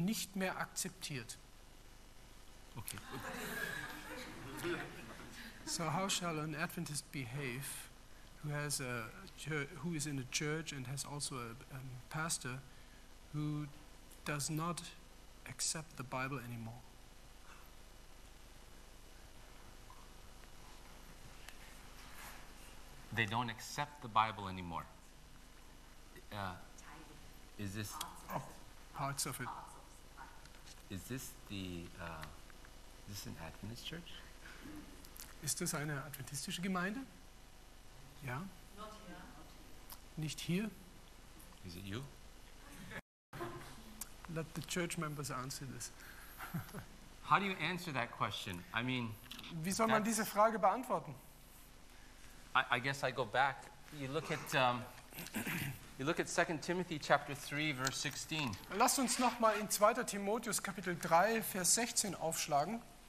nicht mehr akzeptiert. Okay. So how shall an Adventist behave who is in a church and has also a pastor who does not accept the Bible anymore? They don't accept the Bible anymore. Is this Parts of it. is this the is this an Adventist church? Ist das eine adventistische Gemeinde? Ja. Nicht hier. Is it you? Let the church members answer this. How do you answer that question? I mean, Wie soll man diese Frage beantworten? I guess I go back. You look at 2 Timothy chapter 3 verse 16. Lasst uns nochmal in 2. Timotheus Kapitel 3, Vers 16 aufschlagen.